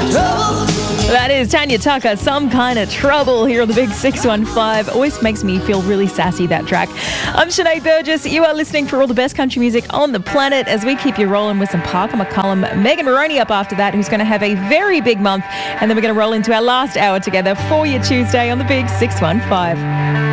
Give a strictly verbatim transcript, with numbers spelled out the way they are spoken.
That is Tanya Tucker, Some Kind of Trouble, here on the Big six one five. Always makes me feel really sassy, that track. I'm Sinead Burgess. You are listening for all the best country music on the planet as we keep you rolling with some Parker McCollum. Megan Moroney up after that, who's going to have a very big month. And then we're going to roll into our last hour together for your Tuesday on the Big six one five.